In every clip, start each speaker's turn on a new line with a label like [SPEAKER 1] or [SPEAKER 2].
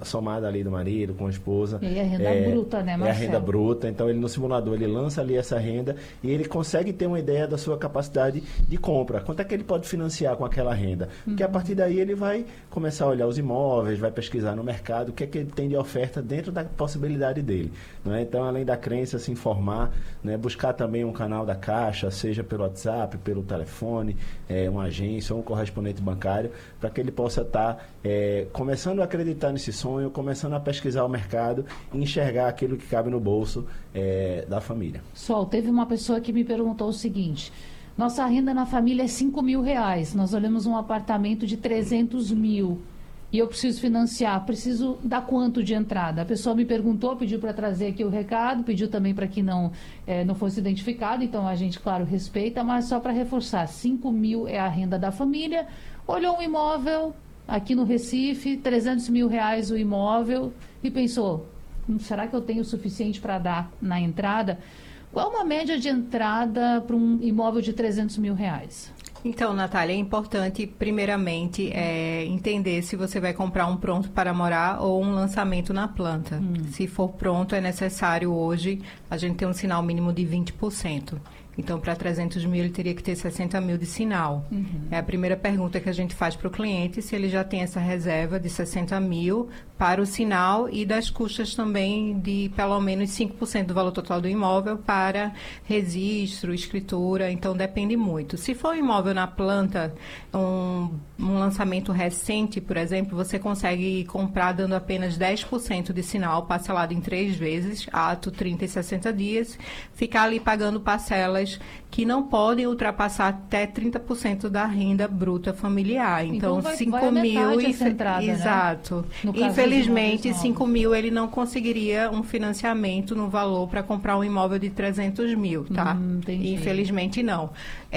[SPEAKER 1] somada ali do marido, com a esposa.
[SPEAKER 2] E aí a renda bruta, né, Marcelo?
[SPEAKER 1] É a renda bruta. Então, ele no simulador, ele lança ali essa renda e ele consegue ter uma ideia da sua capacidade de compra. Quanto é que ele pode financiar com aquela renda? Porque a partir daí ele vai começar a olhar os imóveis, vai pesquisar no mercado o que é que ele tem de oferta dentro da possibilidade dele. Não é? Então, além da crença, se informar, né? Buscar também um canal da Caixa, seja pelo WhatsApp, pelo telefone, uma agência ou um correspondente bancário, para que ele possa estar começando a acreditar nesse sonho, começando a pesquisar o mercado e enxergar aquilo que cabe no bolso da família.
[SPEAKER 2] Sol, teve uma pessoa que me perguntou o seguinte: nossa renda na família é 5 mil reais, nós olhamos um apartamento de 300 mil e eu preciso financiar, preciso dar quanto de entrada? A pessoa me perguntou, pediu para trazer aqui o recado, pediu também para que não fosse identificado, então a gente, claro, respeita, mas só para reforçar, 5 mil é a renda da família, olhou um imóvel aqui no Recife, 300 mil reais o imóvel e pensou, será que eu tenho o suficiente para dar na entrada? Qual uma média de entrada para um imóvel de 300 mil reais?
[SPEAKER 3] Então, Natália, é importante, primeiramente, entender se você vai comprar um pronto para morar ou um lançamento na planta. Se for pronto, é necessário hoje a gente ter um sinal mínimo de 20%. Então, para 300 mil, ele teria que ter 60 mil de sinal. É a primeira pergunta que a gente faz para o cliente, se ele já tem essa reserva de 60 mil para o sinal e das custas também de pelo menos 5% do valor total do imóvel para registro, escritura. Então, depende muito. Se for um imóvel na planta, um lançamento recente, por exemplo, você consegue comprar dando apenas 10% de sinal parcelado em 3 vezes, ato 30 e 60 dias, ficar ali pagando parcelas que não podem ultrapassar até 30% da renda bruta familiar. Então 5 mil... Exato.
[SPEAKER 2] Né?
[SPEAKER 3] Infelizmente, 5 mil ele não conseguiria um financiamento no valor para comprar um imóvel de 300 mil, tá? Infelizmente, não.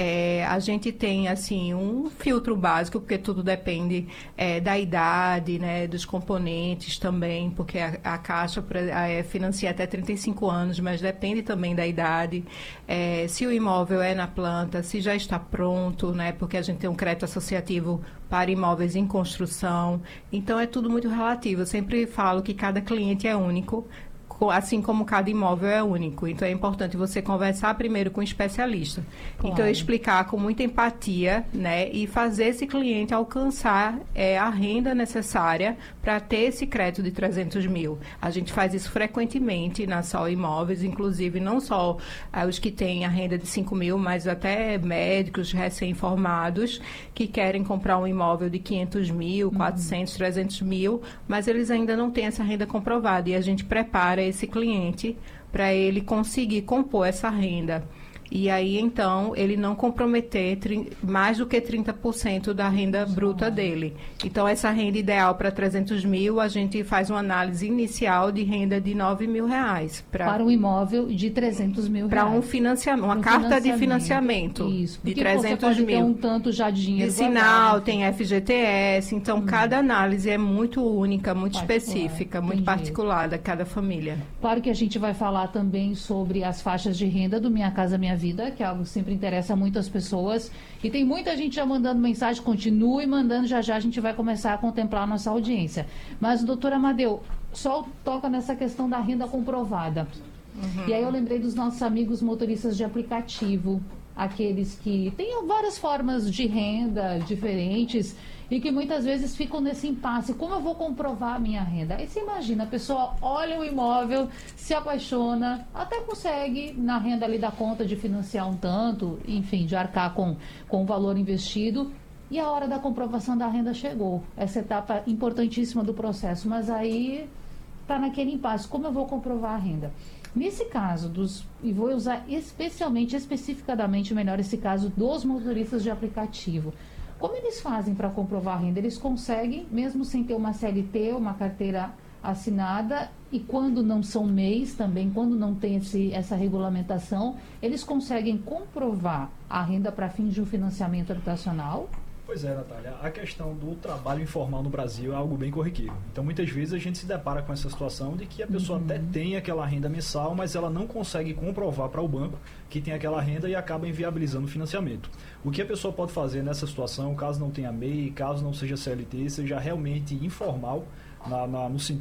[SPEAKER 3] A gente tem, assim, um filtro básico, porque tudo depende da idade, né, dos componentes também, porque a Caixa financia até 35 anos, mas depende também da idade. Se o imóvel é na planta, se já está pronto, né? Porque a gente tem um crédito associativo para imóveis em construção. Então, é tudo muito relativo. Eu sempre falo que cada cliente é único, assim como cada imóvel é único. Então, é importante você conversar primeiro com o especialista. Claro. Então, explicar com muita empatia, né? E fazer esse cliente alcançar a renda necessária para ter esse crédito de 300 mil. A gente faz isso frequentemente na Sol Imóveis, inclusive não só os que têm a renda de 5 mil, mas até médicos recém-formados que querem comprar um imóvel de 500 mil, 400, 300 mil, mas eles ainda não têm essa renda comprovada. E a gente prepara esse cliente para ele conseguir compor essa renda. E aí, então, ele não comprometer mais do que 30% da renda bruta dele. Então, essa renda ideal para 300 mil, a gente faz uma análise inicial de renda de 9 mil reais.
[SPEAKER 2] Para um imóvel de 300 mil reais.
[SPEAKER 3] Para um financiamento, uma carta de financiamento.
[SPEAKER 2] Isso,
[SPEAKER 3] de 300
[SPEAKER 2] você pode
[SPEAKER 3] mil.
[SPEAKER 2] ter um tanto já de dinheiro
[SPEAKER 3] de sinal, tem FGTS. Então, cada análise é muito única, muito específica, muito particular da cada família.
[SPEAKER 2] Claro que a gente vai falar também sobre as faixas de renda do Minha Casa Minha Vida, que é algo que sempre interessa muito as pessoas. E tem muita gente já mandando mensagem, continue mandando, já já a gente vai começar a contemplar a nossa audiência. Mas, doutor Amadeu, só toca nessa questão da renda comprovada. E aí eu lembrei dos nossos amigos motoristas de aplicativo, aqueles que têm várias formas de renda diferentes e que muitas vezes ficam nesse impasse. Como eu vou comprovar a minha renda? Aí você imagina, a pessoa olha o imóvel, se apaixona, até consegue na renda ali da conta de financiar um tanto, enfim, de arcar com o valor investido, e a hora da comprovação da renda chegou. Essa etapa importantíssima do processo, mas aí está naquele impasse. Como eu vou comprovar a renda? Nesse caso, e vou usar especificadamente melhor esse caso dos motoristas de aplicativo. Como eles fazem para comprovar a renda? Eles conseguem, mesmo sem ter uma CLT, uma carteira assinada, e quando não são MEIs também, quando não tem essa regulamentação, eles conseguem comprovar a renda para fins de um financiamento habitacional?
[SPEAKER 4] Pois é, Natália, a questão do trabalho informal no Brasil é algo bem corriqueiro. Então, muitas vezes a gente se depara com essa situação de que a pessoa até tem aquela renda mensal, mas ela não consegue comprovar para o banco que tem aquela renda e acaba inviabilizando o financiamento. O que a pessoa pode fazer nessa situação, caso não tenha MEI, caso não seja CLT, seja realmente informal, no sentido